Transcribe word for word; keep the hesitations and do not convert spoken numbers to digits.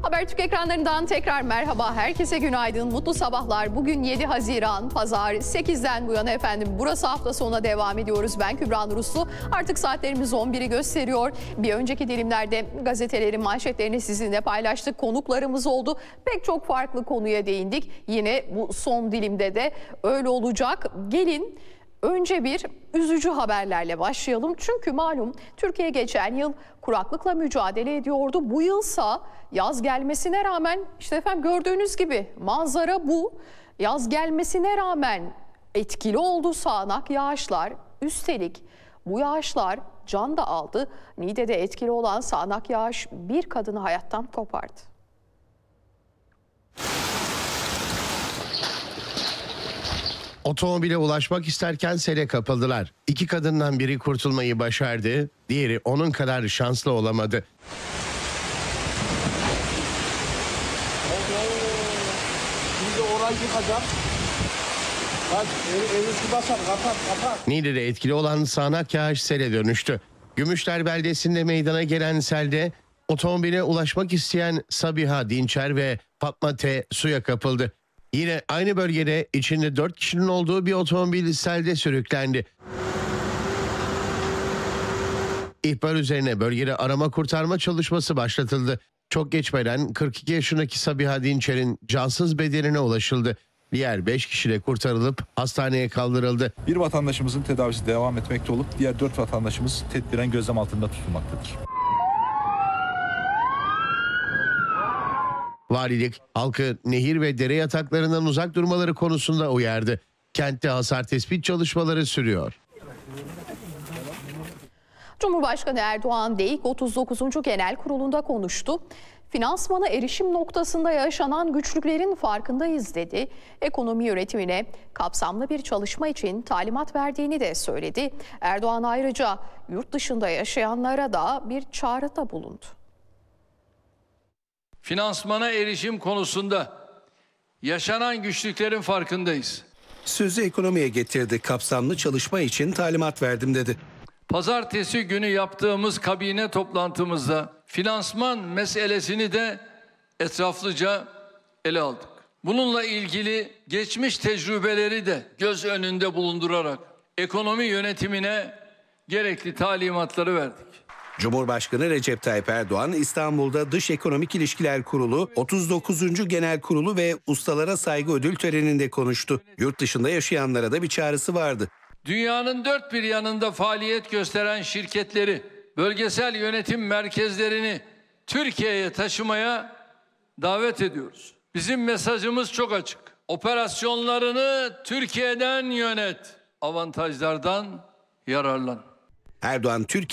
Habertürk ekranlarından tekrar merhaba. Herkese günaydın, mutlu sabahlar. Bugün yedi Haziran, Pazar, sekizden bu yana efendim. Burası hafta sonuna devam ediyoruz. Ben Kübra Nur Uslu. Artık saatlerimiz on biri gösteriyor. Bir önceki dilimlerde gazetelerin manşetlerini sizinle paylaştık. Konuklarımız oldu. Pek çok farklı konuya değindik. Yine bu son dilimde de öyle olacak. Gelin önce bir üzücü haberlerle başlayalım. Çünkü malum Türkiye geçen yıl kuraklıkla mücadele ediyordu. Bu yılsa yaz gelmesine rağmen işte efendim gördüğünüz gibi manzara bu. Yaz gelmesine rağmen etkili oldu sağanak yağışlar. Üstelik bu yağışlar can da aldı. Niğde'de etkili olan sağanak yağış bir kadını hayattan kopardı. Otomobile ulaşmak isterken sele kapıldılar. İki kadından biri kurtulmayı başardı, diğeri onun kadar şanslı olamadı. Şimdi orayı yıkacağım. Bak elinizi basar, kapat, kapat. Niğde'de etkili olan sağanak yağış sele dönüştü. Gümüşler beldesinde meydana gelen selde otomobile ulaşmak isteyen Sabiha Dinçer ve Fatma T suya kapıldı. Yine aynı bölgede içinde dört kişinin olduğu bir otomobil selde sürüklendi. İhbar üzerine bölgede arama kurtarma çalışması başlatıldı. Çok geçmeden kırk iki yaşındaki Sabiha Dinçer'in cansız bedenine ulaşıldı. Diğer beş kişi de kurtarılıp hastaneye kaldırıldı. Bir vatandaşımızın tedavisi devam etmekte olup diğer dört vatandaşımız tedbiren gözlem altında tutulmaktadır. Valilik halkı nehir ve dere yataklarından uzak durmaları konusunda uyardı. Kentte hasar tespit çalışmaları sürüyor. Cumhurbaşkanı Erdoğan D İ K otuz dokuzuncu Genel Kurulu'nda konuştu. Finansmana erişim noktasında yaşanan güçlüklerin farkındayız dedi. Ekonomi yönetimine kapsamlı bir çalışma için talimat verdiğini de söyledi. Erdoğan ayrıca yurt dışında yaşayanlara da bir çağrıda bulundu. Finansmana erişim konusunda yaşanan güçlüklerin farkındayız. Sözü ekonomiye getirdi. Kapsamlı çalışma için talimat verdim dedi. Pazartesi günü yaptığımız kabine toplantımızda finansman meselesini de etraflıca ele aldık. Bununla ilgili geçmiş tecrübeleri de göz önünde bulundurarak ekonomi yönetimine gerekli talimatları verdik. Cumhurbaşkanı Recep Tayyip Erdoğan İstanbul'da Dış Ekonomik İlişkiler Kurulu, otuz dokuzuncu Genel Kurulu ve Ustalara Saygı Ödül töreninde konuştu. Yurt dışında yaşayanlara da bir çağrısı vardı. Dünyanın dört bir yanında faaliyet gösteren şirketleri, bölgesel yönetim merkezlerini Türkiye'ye taşımaya davet ediyoruz. Bizim mesajımız çok açık. Operasyonlarını Türkiye'den yönet, avantajlardan yararlan. Erdoğan Türkiye